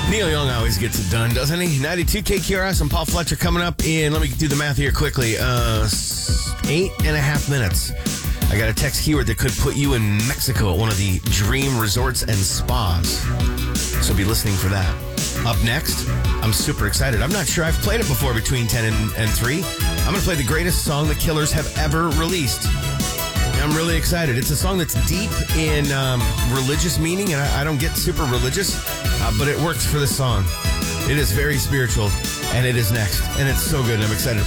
Neil Young always gets it done, doesn't he? 92 KQRS and Paul Fletcher coming up in, let me do the math here quickly, 8.5 minutes. I got a text keyword that could put you in Mexico at one of the dream resorts and spas. So be listening for that. Up next, I'm super excited. I'm not sure I've played it before between 10 and 3. I'm going to play the greatest song the Killers have ever released. I'm really excited. It's a song that's deep in religious meaning, and I don't get super religious, but it works for the song. It is very spiritual, and it is next, and it's so good, and I'm excited to play